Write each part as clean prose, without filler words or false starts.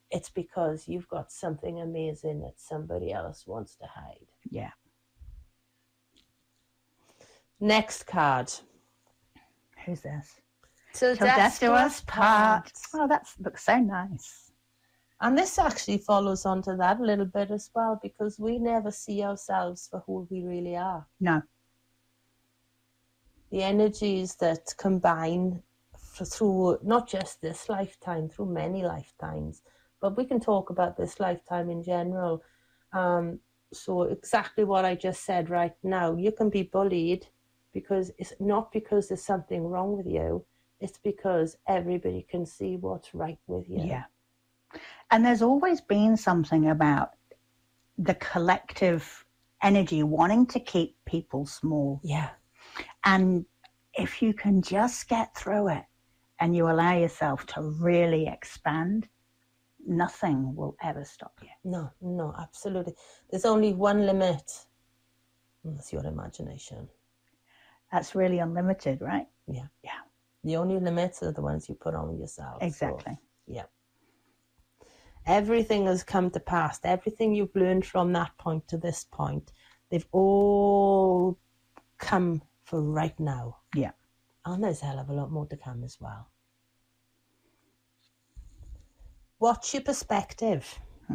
it's because you've got something amazing that somebody else wants to hide. Yeah. Next card. Who's this? Till Till death do us part. Oh, that looks so nice. And this actually follows on to that a little bit as well, because we never see ourselves for who we really are. No. The energies that combine through not just this lifetime, through many lifetimes, but we can talk about this lifetime in general. So exactly what I just said right now, you can be bullied because it's not because there's something wrong with you, it's because everybody can see what's right with you. Yeah. And there's always been something about the collective energy wanting to keep people small. Yeah. And if you can just get through it and you allow yourself to really expand, nothing will ever stop you. No, absolutely. There's only one limit. And that's your imagination. That's really unlimited, right? Yeah. Yeah. The only limits are the ones you put on yourself. Exactly. So, yeah. Everything has come to pass. Everything you've learned from that point to this point, they've all come for right now. Yeah. And there's a hell of a lot more to come as well. What's your perspective?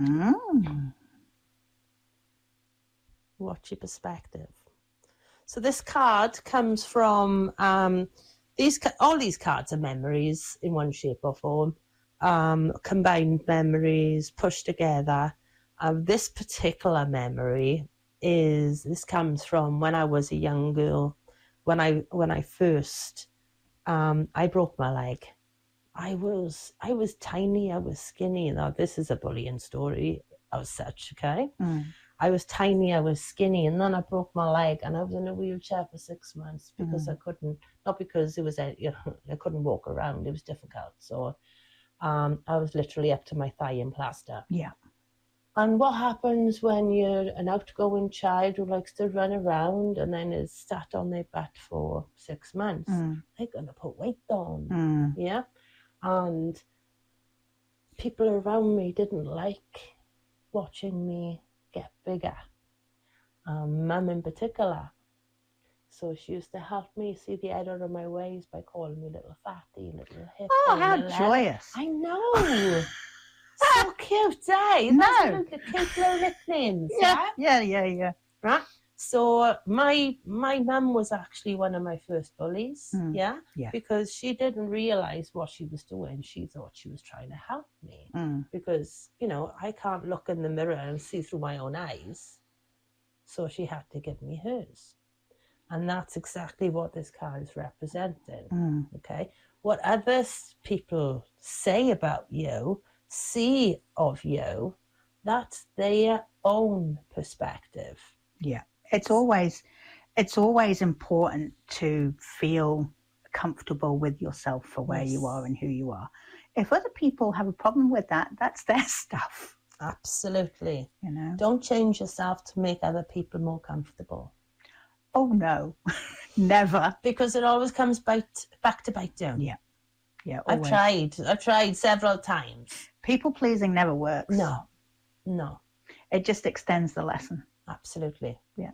What's your perspective? So this card comes from all these cards are memories in one shape or form, combined memories pushed together. This particular memory comes from when I was a young girl. When I first I broke my leg. I was tiny. I was skinny. Now this is a bullying story as such. Okay. I was tiny, I was skinny, and then I broke my leg, and I was in a wheelchair for 6 months because I couldn't, not because it was, I couldn't walk around, it was difficult. So I was literally up to my thigh in plaster. Yeah. And what happens when you're an outgoing child who likes to run around and then is sat on their butt for 6 months? They're going to put weight on. Yeah. And people around me didn't like watching me get bigger. Mum in particular. So she used to help me see the error of my ways by calling me little fatty, little hippie. Oh, how joyous. I know. So cute, eh? No. Cute little nicknames. Yeah. Right? So my mum was actually one of my first bullies, Yeah. because she didn't realise what she was doing. She thought she was trying to help me because, I can't look in the mirror and see through my own eyes. So she had to give me hers. And that's exactly what this card is representing, okay? What other people say about you, see of you, that's their own perspective. Yeah. It's always important to feel comfortable with yourself for where you are and who you are. If other people have a problem with that, that's their stuff. Absolutely. Don't change yourself to make other people more comfortable. Oh, no. Never. Because it always comes back to bite you. Yeah. Always. I've tried several times. People pleasing never works. No. It just extends the lesson. Absolutely. Yeah.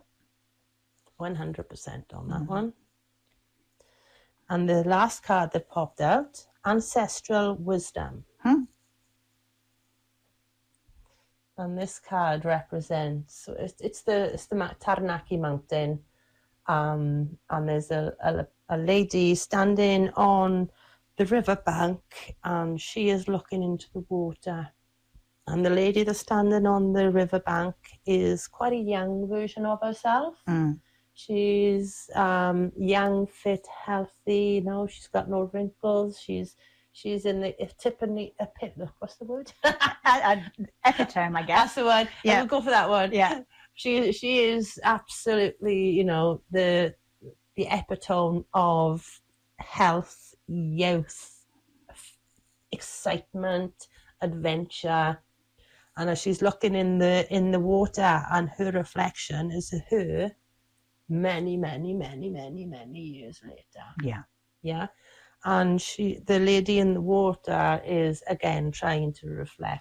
100% on that one. And the last card that popped out, Ancestral Wisdom. And this card represents, it's the Taranaki mountain, and there's a lady standing on the river bank, and she is looking into the water. And the lady that's standing on the river bank is quite a young version of herself. She's young, fit, healthy. She's got no wrinkles. She's in the what's the word? Epitome, I guess. That's the word. Yeah. We'll go for that one. Yeah. She is absolutely, the epitome of health, youth, excitement, adventure. And as she's looking in the water, and her reflection is her many, many, many, many, many years later. Yeah. And the lady in the water is again trying to reflect